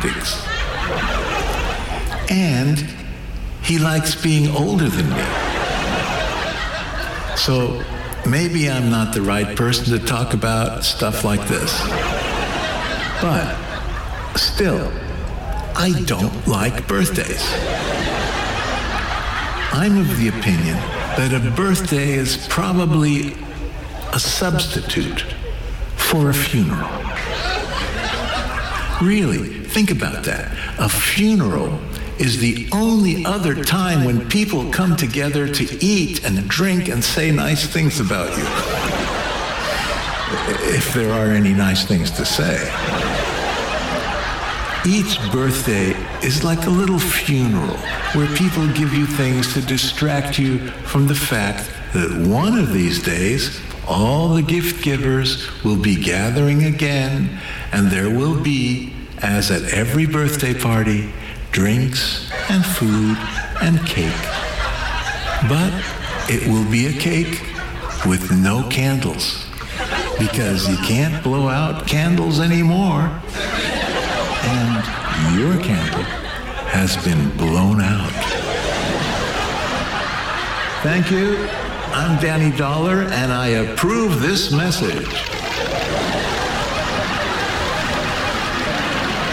Olympics. And he likes being older than me. So maybe I'm not the right person to talk about stuff like this. But still, I don't like birthdays. I'm of the opinion that a birthday is probably a substitute for a funeral. Really, think about that. A funeral is the only other time when people come together to eat and drink and say nice things about you. If there are any nice things to say. Each birthday is like a little funeral where people give you things to distract you from the fact that one of these days, all the gift givers will be gathering again, and there will be, as at every birthday party, drinks and food and cake. But it will be a cake with no candles, because you can't blow out candles anymore. And your candle has been blown out. Thank you. I'm Danny Dollar, and I approve this message.